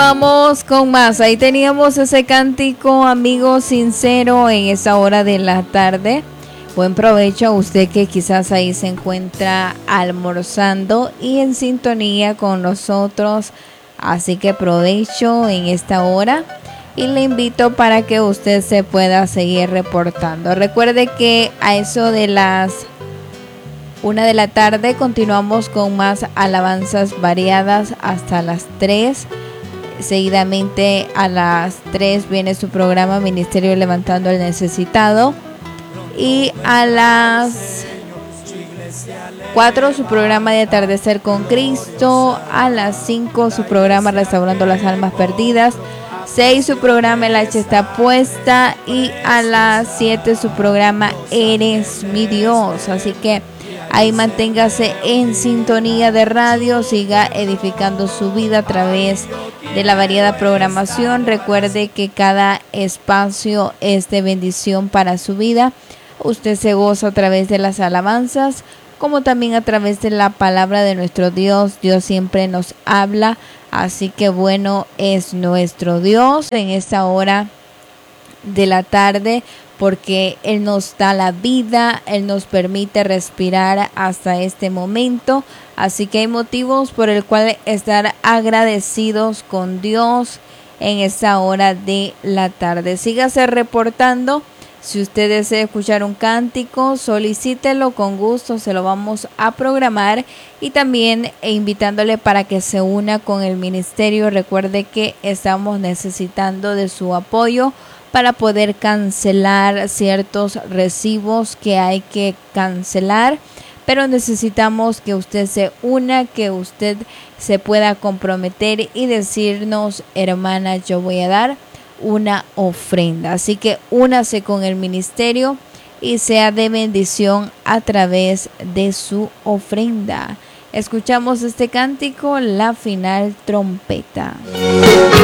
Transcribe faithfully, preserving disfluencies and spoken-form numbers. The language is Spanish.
Continuamos con más. Ahí teníamos ese cántico, amigo sincero, en esa hora de la tarde. Buen provecho a usted que quizás ahí se encuentra almorzando y en sintonía con nosotros. Así que provecho en esta hora y le invito para que usted se pueda seguir reportando. Recuerde que a eso de las una de la tarde continuamos con más alabanzas variadas hasta las tres. Seguidamente a las tres viene su programa Ministerio Levantando al Necesitado. Y a las cuatro su programa de Atardecer con Cristo. A las cinco su programa Restaurando las Almas Perdidas. seis su programa El Hacha Está Puesta. Y a las siete su programa Eres mi Dios. Así que ahí manténgase en sintonía de radio, siga edificando su vida a través de la variada programación. Recuerde que cada espacio es de bendición para su vida. Usted se goza a través de las alabanzas, como también a través de la palabra de nuestro Dios. Dios siempre nos habla, así que bueno es nuestro Dios en esta hora de la tarde, porque Él nos da la vida, Él nos permite respirar hasta este momento. Así que hay motivos por el cual estar agradecidos con Dios en esta hora de la tarde. Sígase reportando. Si usted desea escuchar un cántico, solicítelo con gusto, se lo vamos a programar. Y también invitándole para que se una con el ministerio. Recuerde que estamos necesitando de su apoyo para poder cancelar ciertos recibos que hay que cancelar, pero necesitamos que usted se una, que usted se pueda comprometer y decirnos: hermana, yo voy a dar una ofrenda. Así que únase con el ministerio y sea de bendición a través de su ofrenda. Escuchamos este cántico, La Final Trompeta.